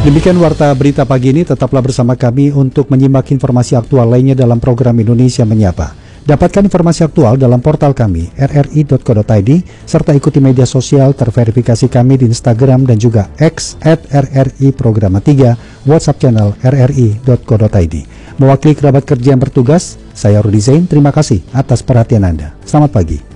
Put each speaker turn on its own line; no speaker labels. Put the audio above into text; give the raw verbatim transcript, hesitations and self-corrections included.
Demikian Warta Berita Pagi ini, tetaplah bersama kami untuk menyimak informasi aktual lainnya dalam program Indonesia Menyapa. Dapatkan informasi aktual dalam portal kami r r i titik co titik i d serta ikuti media sosial terverifikasi kami di Instagram dan juga X at r r i programa tiga, WhatsApp channel r r i titik co titik i d. Mewakili kerabat kerja yang bertugas, saya Rudi Zain, terima kasih atas perhatian Anda. Selamat pagi.